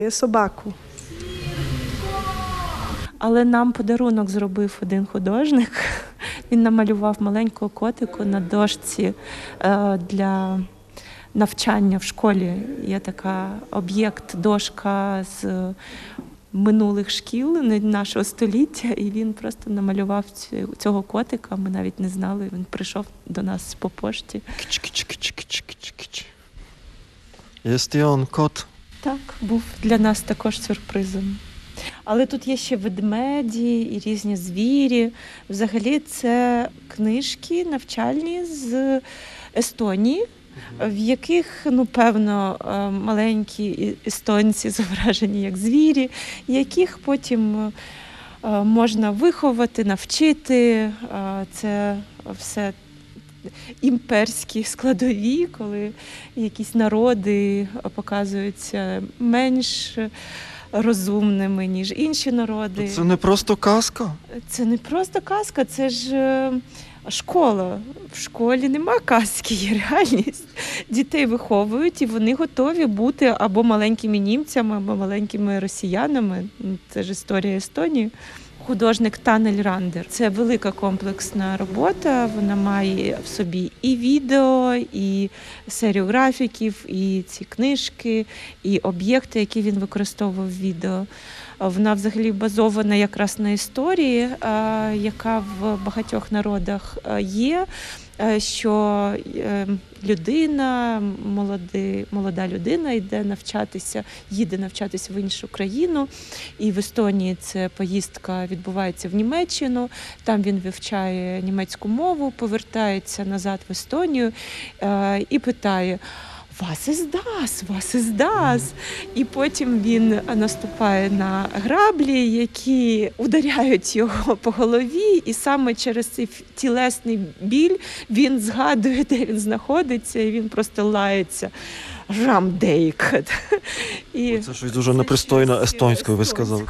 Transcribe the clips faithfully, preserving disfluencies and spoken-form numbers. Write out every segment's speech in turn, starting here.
Собаку. Але нам подарунок зробив один художник. Він намалював маленького котику на дошці е, для навчання в школі. Є така об'єкт, дошка з минулих шкіл нашого століття, і він просто намалював цього котика. Ми навіть не знали, він прийшов до нас по пошті. Кич-кич-кич-кич-кич. Jest i on, kot. Так, був для нас також сюрпризом. Але тут є ще ведмеді і різні звірі. Взагалі це книжки навчальні з Естонії, в яких, ну, певно, маленькі естонці зображені як звірі, яких потім можна виховати, навчити. Це все імперські складові, коли якісь народи показуються менш розумними, ніж інші народи. Це не просто казка? Це не просто казка, це ж школа. В школі нема казки, є реальність. Дітей виховують, і вони готові бути або маленькими німцями, або маленькими росіянами. Це ж історія Естонії. Художник Танель Рандер. Це велика комплексна робота, вона має в собі і відео, і серію графіків, і ці книжки, і об'єкти, які він використовував в відео. Вона взагалі базована якраз на історії, яка в багатьох народах є, що людина, молоди, молода людина йде навчатися, їде навчатися в іншу країну. І в Естонії це поїздка відбувається в Німеччину, там він вивчає німецьку мову, повертається назад в Естонію і питає: «Was ist das? Was ist das?» І потім він наступає на граблі, які ударяють його по голові, і саме через цей тілесний біль він згадує, де він знаходиться, і він просто лається. Рамдейкет. Це щось дуже непристойно естонською, ви сказали.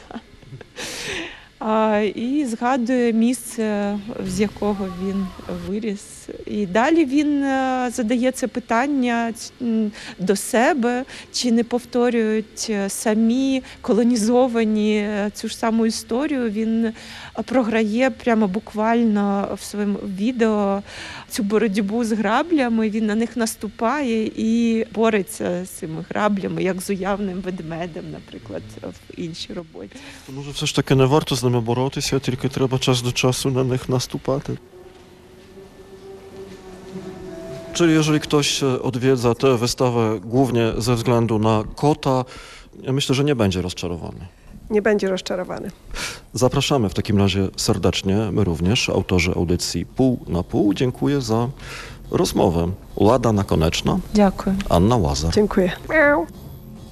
А, і згадує місце, з якого він виріс. І далі він задає це питання до себе, чи не повторюють самі колонізовані цю ж саму історію. Він програє прямо буквально в своєму відео цю боротьбу з граблями, він на них наступає і бореться з цими граблями, як з уявним ведмедем, наприклад, в іншій роботі. To może все ж таки не варто з ними боротися, тільки треба час до часу на них наступати. Czyli jeżeli ktoś odwiedza tę wystawę głównie ze względu na kota, ja myślę, że nie będzie rozczarowany. Nie będzie rozczarowany. Zapraszamy w takim razie serdecznie, my również, autorzy audycji Pół na Pół. Dziękuję za rozmowę. Lada Nakoneczna, Дякую. Anna Łazar. Dziękuję. Miau.